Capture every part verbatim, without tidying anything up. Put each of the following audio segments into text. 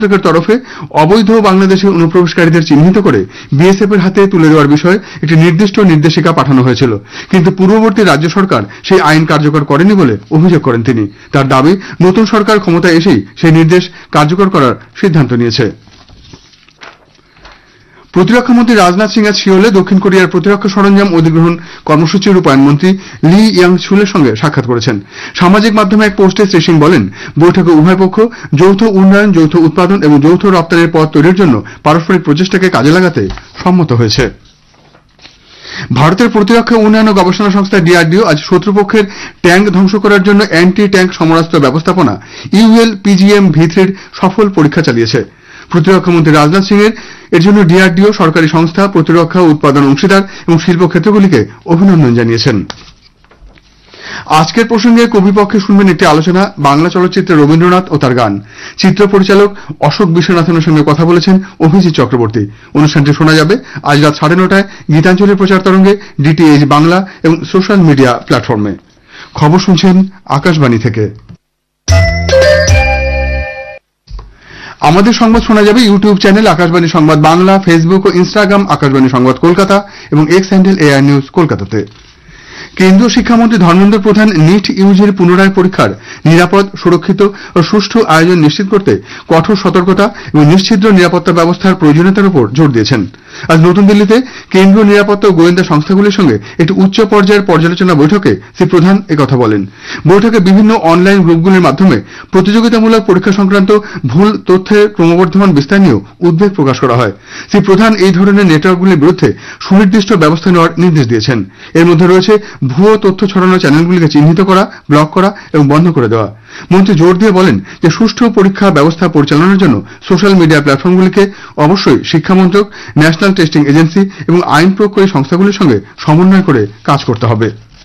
সরকারের তরফে অবৈধ বাংলাদেশে অনুপ্রবেশকারীদের চিহ্নিত করে বিএসএফ এর হাতে তুলে দেওয়ার বিষয়ে একটি নির্দিষ্ট নির্দেশিকা পাঠানো হয়েছিল, কিন্তু পূর্ববর্তী রাজ্য সরকার সেই আইন কার্যকর করেনি বলে অভিযোগ করেন তিনি। তার দাবি, নতুন সরকার ক্ষমতায় এসেই সেই নির্দেশ কার্যকর করার সিদ্ধান্ত নিয়েছে। প্রতিরক্ষামন্ত্রী রাজনাথ সিং আজ সিওলে দক্ষিণ কোরিয়ার প্রতিরক্ষা সরঞ্জাম অধিগ্রহণ কর্মসূচি রূপায়ণ মন্ত্রী লি ইয়াং ছুলের সঙ্গে সাক্ষাৎ করেছেন। সামাজিক মাধ্যমে এক পোস্টে শ্রী সিং বলেন, বৈঠকে উভয় পক্ষ যৌথ উন্নয়ন, যৌথ উৎপাদন এবং যৌথ রপ্তানির পথ তৈরির জন্য পারস্পরিক প্রচেষ্টাকে কাজে লাগাতে সম্মত হয়েছে। ভারতের প্রতিরক্ষা উন্নয়ন ও গবেষণা সংস্থা ডিআরডিও আজ শত্রুপক্ষের ট্যাঙ্ক ধ্বংস করার জন্য অ্যান্টি ট্যাঙ্ক সমরাস্ত্র ব্যবস্থাপনা ইউএল পিজিএম ভি থ্রির সফল পরীক্ষা চালিয়েছে। প্রতিরক্ষামন্ত্রী রাজনাথ সিং এর এর জন্য ডিআরডিও, সরকারি সংস্থা, প্রতিরক্ষা উৎপাদন অংশীদার এবং শিল্প ক্ষেত্রগুলিকে অভিনন্দন জানিয়েছেন। আজকের প্রসঙ্গে কবিপক্ষে শুনবেন একটি আলোচনা, বাংলা চলচ্চিত্রে রবীন্দ্রনাথ ও তার গান। চিত্র পরিচালক অশোক বিশ্বনাথনের সঙ্গে কথা বলেছেন অভিজিৎ চক্রবর্তী। অনুষ্ঠানটি শোনা যাবে আজ রাত সাড়ে নটায় গীতাঞ্জলির প্রচার তরঙ্গে, ডিটিএইচ বাংলা এবং সোশ্যাল মিডিয়া প্ল্যাটফর্মে। খবর শুনছেন আকাশবাণী থেকে। আমাদের সংবাদ শোনা যাবে ইউটিউব চ্যানেল আকাশবাণী সংবাদ বাংলা, ফেসবুক ও ইনস্টাগ্রাম আকাশবাণী সংবাদ কলকাতা এবং এক্স হ্যান্ডেল এআই নিউজ কলকাতাতে। কেন্দ্রীয় শিক্ষামন্ত্রী ধর্মেন্দ্র প্রধান নিট ইউজির পুনরায় পরীক্ষার নিরাপদ, সুরক্ষিত ও সুষ্ঠু আয়োজন নিশ্চিত করতে কঠোর সতর্কতা এবং নিশ্ছিদ্র নিরাপত্তা ব্যবস্থার প্রয়োজনীয়তার উপর জোর দিয়েছেন। আজ নতুন দিল্লিতে কেন্দ্রীয় নিরাপত্তা ও গোয়েন্দা সংস্থাগুলির সঙ্গে একটি উচ্চ পর্যায়ের পর্যালোচনা বৈঠকে শ্রী প্রধান একথা বলেন। বৈঠকে বিভিন্ন অনলাইন গ্রুপগুলির মাধ্যমে প্রতিযোগিতামূলক পরীক্ষা সংক্রান্ত ভুল তথ্যের ক্রমবর্ধমান বিস্তার নিয়েও উদ্বেগ প্রকাশ করা হয়। শ্রী প্রধান এই ধরনের নেটওয়ার্কগুলির বিরুদ্ধে সুনির্দিষ্ট ব্যবস্থা নেওয়ার নির্দেশ দিয়েছেন। এর মধ্যে রয়েছে ভুয়ো তথ্য ছড়ানো চ্যানেলগুলিকে চিহ্নিত করা, ব্লক করা এবং বন্ধ করে দেওয়া। মন্ত্রী জোর দিয়ে বলেন যে সুষ্ঠু পরীক্ষা ব্যবস্থা পরিচালনার জন্য সোশ্যাল মিডিয়া প্ল্যাটফর্মগুলিকে অবশ্যই শিক্ষামন্ত্রক, ন্যাশনাল টেস্টিং এজেন্সি এবং আইন প্রয়োগকারী সংস্থাগুলির সঙ্গে সমন্বয় করে কাজ করতে হবে।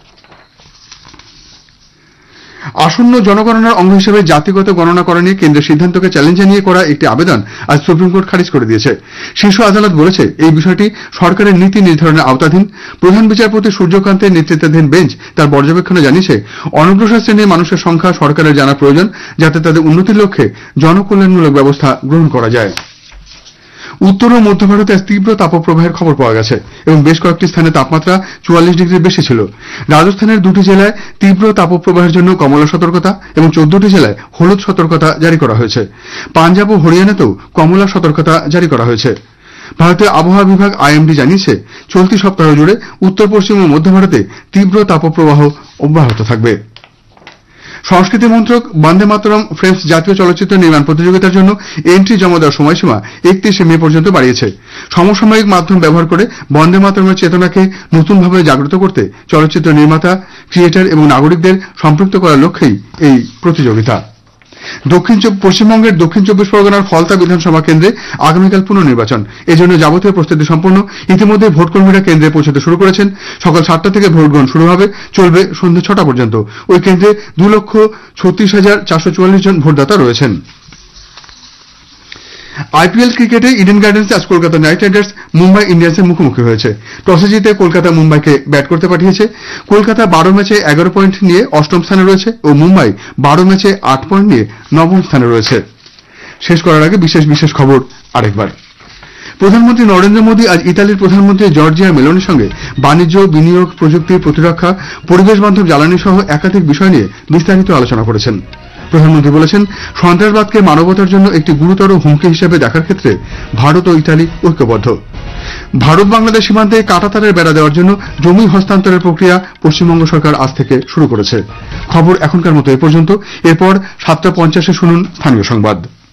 আসন্ন জনগণনার অঙ্গ হিসেবে জাতিগত গণনা করা নিয়ে কেন্দ্রের সিদ্ধান্তকে চ্যালেঞ্জ জানিয়ে করা একটি আবেদন আজ সুপ্রিম কোর্ট খারিজ করে দিয়েছে। শীর্ষ আদালত বলেছে, এই বিষয়টি সরকারের নীতি নির্ধারণের আওতাধীন। প্রধান বিচারপতি সূর্যকান্তের নেতৃত্বাধীন বেঞ্চ তার পর্যবেক্ষণে জানিয়েছে, অনগ্রসর শ্রেণীর মানুষের সংখ্যা সরকারের জানা প্রয়োজন, যাতে তাদের উন্নতির লক্ষ্যে জনকল্যাণমূলক ব্যবস্থা গ্রহণ করা যায়। উত্তর ও মধ্য ভারতে আজ তীব্র তাপপ্রবাহের খবর পাওয়া গেছে এবং বেশ কয়েকটি স্থানে তাপমাত্রা চুয়াল্লিশ ডিগ্রির বেশি ছিল। রাজস্থানের দুটি জেলায় তীব্র তাপপ্রবাহের জন্য কমলা সতর্কতা এবং চোদ্দটি জেলায় হলুদ সতর্কতা জারি করা হয়েছে। পাঞ্জাব ও হরিয়ানাতেও কমলা সতর্কতা জারি করা হয়েছে। ভারতীয় আবহাওয়া বিভাগ আইএমডি জানিয়েছে, চলতি সপ্তাহ জুড়ে উত্তর পশ্চিম ও মধ্য ভারতে তীব্র তাপপ্রবাহ অব্যাহত থাকবে। সংস্কৃতি মন্ত্রক বন্দে মাতরম ফ্রেন্ডস জাতীয় চলচ্চিত্র নির্মাণ প্রতিযোগিতার জন্য এন্ট্রি জমা দেওয়ার সময়সীমা একত্রিশে মে পর্যন্ত বাড়িয়েছে। সমসাময়িক মাধ্যম ব্যবহার করে বন্দে মাতরমের চেতনাকে নতুনভাবে জাগ্রত করতে চলচ্চিত্র নির্মাতা, ক্রিয়েটর এবং নাগরিকদের সম্পৃক্ত করার লক্ষ্যেই এই প্রতিযোগিতা। দক্ষিণ পশ্চিমবঙ্গের দক্ষিণ চব্বিশ পরগনার ফলতা বিধানসভা কেন্দ্রে আগামীকাল পুনর্নির্বাচন। এজন্য যাবতীয় প্রস্তুতি সম্পন্ন। ইতিমধ্যে ভোটকর্মীরা কেন্দ্রে পৌঁছতে শুরু করেছেন। সকাল সাতটা থেকে ভোট গ্রহণ শুরু হবে, চলবে সন্ধ্যে ছটা পর্যন্ত। ওই কেন্দ্রে দু লক্ষ ছত্রিশ হাজার চারশো চুয়াল্লিশ জন ভোটদাতা রয়েছেন। আইপিএল ক্রিকেটে ইডেন গার্ডেন্সে আজ কলকাতা নাইট রাইডার্স মুম্বাই ইন্ডিয়ান্সের মুখোমুখি হয়েছে। টসে জিতে কলকাতা মুম্বাইকে ব্যাট করতে পাঠিয়েছে। কলকাতা বারো ম্যাচে এগারো পয়েন্ট নিয়ে অষ্টম স্থানে রয়েছে ও মুম্বাই বারো ম্যাচে আট পয়েন্ট নিয়ে নবম স্থানে রয়েছে। শেষ করার আগে বিশেষ বিশেষ খবর আরেকবার। প্রধানমন্ত্রী নরেন্দ্র মোদী আজ ইতালির প্রধানমন্ত্রী জর্জিয়া মেলোনির সঙ্গে বাণিজ্য, বিনিয়োগ, প্রযুক্তি, প্রতিরক্ষা, পরিবেশ বান্ধব জ্বালানি সহ একাধিক বিষয় নিয়ে বিস্তারিত আলোচনা করেছেন। প্রধানমন্ত্রী বলেছেন, সন্ত্রাসবাদকে মানবতার জন্য একটি গুরুতর হুমকি হিসেবে দেখার ক্ষেত্রে ভারত ও ইতালি ঐক্যবদ্ধ। ভারত বাংলাদেশ সীমান্তে কাঁটাতারের বেড়া দেওয়ার জন্য জমি হস্তান্তরের প্রক্রিয়া পশ্চিমবঙ্গ সরকার আজ থেকে শুরু করেছে। খবর এখনকার মতো এ পর্যন্ত। এরপর সাতটা পঞ্চাশে শুনুন স্থানীয় সংবাদ।